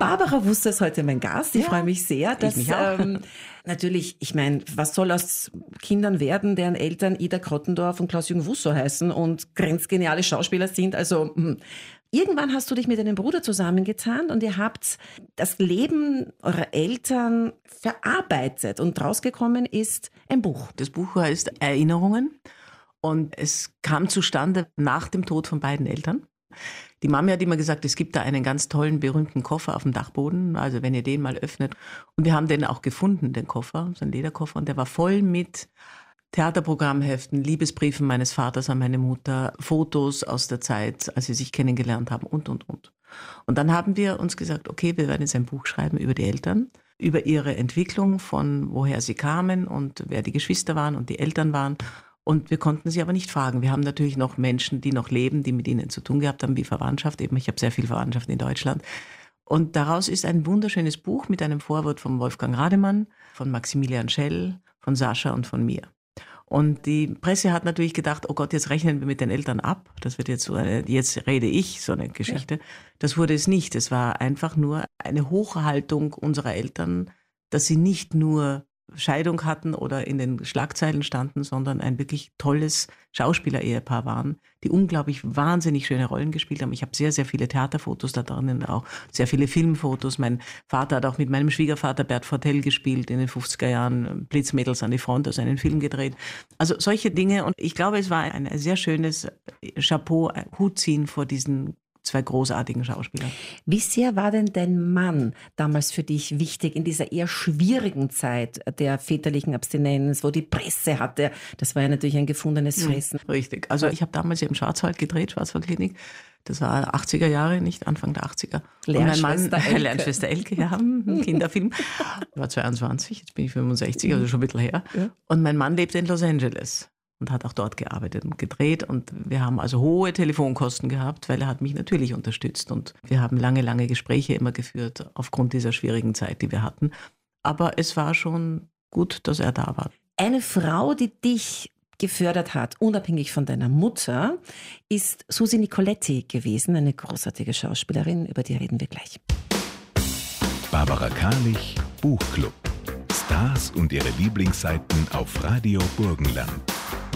Barbara Wusser ist heute mein Gast. Ich freue mich sehr, dass mich auch. natürlich, ich meine, was soll aus Kindern werden, deren Eltern Ida Krottendorf und Klaus-Jürgen Wusser heißen und grenzgeniale Schauspieler sind? Also irgendwann hast du dich mit deinem Bruder zusammengetan und ihr habt das Leben eurer Eltern verarbeitet und rausgekommen ist ein Buch. Das Buch heißt Erinnerungen und es kam zustande nach dem Tod von beiden Eltern. Die Mami hat immer gesagt, es gibt da einen ganz tollen, berühmten Koffer auf dem Dachboden, also wenn ihr den mal öffnet. Und wir haben den auch gefunden, den Koffer, so ein Lederkoffer, und der war voll mit Theaterprogrammheften, Liebesbriefen meines Vaters an meine Mutter, Fotos aus der Zeit, als sie sich kennengelernt haben und. Und dann haben wir uns gesagt, okay, wir werden jetzt ein Buch schreiben über die Eltern, über ihre Entwicklung, von woher sie kamen und wer die Geschwister waren und die Eltern waren. Und wir konnten sie aber nicht fragen. Wir haben natürlich noch Menschen, die noch leben, die mit ihnen zu tun gehabt haben, wie Verwandtschaft. Eben, ich habe sehr viel Verwandtschaft in Deutschland. Und daraus ist ein wunderschönes Buch mit einem Vorwort von Wolfgang Rademann, von Maximilian Schell, von Sascha und von mir. Und die Presse hat natürlich gedacht, oh Gott, jetzt rechnen wir mit den Eltern ab. Das wird jetzt so jetzt rede ich, so eine Geschichte. Ja. Das wurde es nicht. Es war einfach nur eine Hochhaltung unserer Eltern, dass sie nicht nur Scheidung hatten oder in den Schlagzeilen standen, sondern ein wirklich tolles Schauspieler-Ehepaar waren, die unglaublich wahnsinnig schöne Rollen gespielt haben. Ich habe sehr, sehr viele Theaterfotos da drinnen, auch sehr viele Filmfotos. Mein Vater hat auch mit meinem Schwiegervater Bert Fortell gespielt in den 50er Jahren, Blitzmädels an die Front, also einen Film gedreht. Also solche Dinge, und ich glaube, es war ein sehr schönes Chapeau, Hut ziehen vor diesen zwei großartigen Schauspieler. Wie sehr war denn dein Mann damals für dich wichtig in dieser eher schwierigen Zeit der väterlichen Abstinenz, wo die Presse hatte? Das war ja natürlich ein gefundenes Fressen. Richtig. Also ich habe damals ja im Schwarzwald gedreht, Schwarzwaldklinik. Das war 80er Jahre, nicht Anfang der 80er. Lernschwester Elke, ja, ein Kinderfilm. Ich war 22, jetzt bin ich 65, also schon ein bisschen her. Ja. Und mein Mann lebte in Los Angeles und hat auch dort gearbeitet und gedreht. Und wir haben also hohe Telefonkosten gehabt, weil er hat mich natürlich unterstützt. Und wir haben lange, lange Gespräche immer geführt, aufgrund dieser schwierigen Zeit, die wir hatten. Aber es war schon gut, dass er da war. Eine Frau, die dich gefördert hat, unabhängig von deiner Mutter, ist Susi Nicoletti gewesen, eine großartige Schauspielerin, über die reden wir gleich. Barbara Karlich, Buchclub. Stars und ihre Lieblingsseiten auf Radio Burgenland.